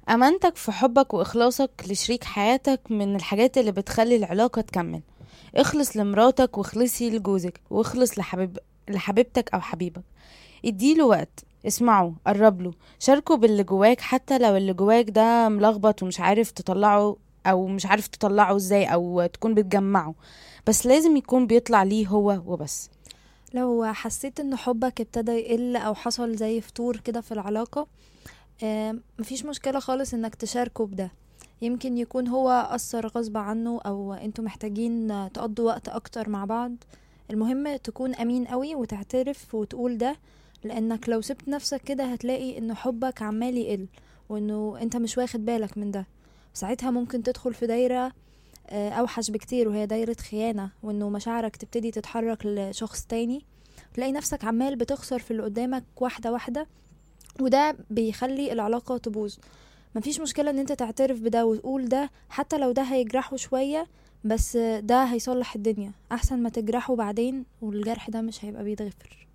أمانتك في حبك وإخلاصك لشريك حياتك من الحاجات اللي بتخلي العلاقة تكمل. اخلص لمراتك واخلصي لجوزك واخلص لحبيبتك أو حبيبك. اديله وقت، اسمعه، قربله، شاركه باللي جواك حتى لو اللي جواك ده ملخبط ومش عارف تطلعه، أو مش عارف تطلعه ازاي أو تكون بتجمعه، بس لازم يكون بيطلع ليه هو وبس. لو حسيت ان حبك ابتدى يقل او حصل زي فتور كده في العلاقة، مفيش مشكلة خالص انك تشاركه بده. يمكن يكون هو أثر غصب عنه او انتوا محتاجين تقضوا وقت اكتر مع بعض. المهم تكون امين قوي وتعترف وتقول ده، لانك لو سبت نفسك كده هتلاقي ان حبك عمال يقل وانه انت مش واخد بالك من ده. ساعتها ممكن تدخل في دايرة اوحش بكتير، وهي دايرة خيانة، وانه مشاعرك تبتدي تتحرك لشخص تاني. تلاقي نفسك عمال بتخسر في اللي قدامك واحدة واحدة، وده بيخلي العلاقة تبوظ. مفيش مشكلة ان انت تعترف بده وتقول ده، حتى لو ده هيجرحه شوية، بس ده هيصلح الدنيا احسن ما تجرحه بعدين والجرح ده مش هيبقى بيتغفر.